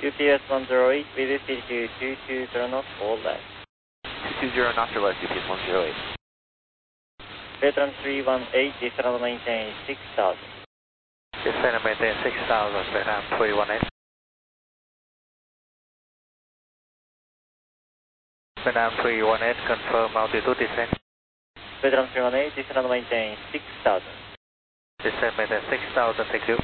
UPS 108, we will feed you 220 knots or less. 220 knots or less, UPS 108. Veteran 318, descend and maintain 6000. Descend and maintain 6000, Veteran 318. Veteran 318, confirm altitude descent. Veteran 318, descend and maintain 6000. Descend maintain 6000, thank you.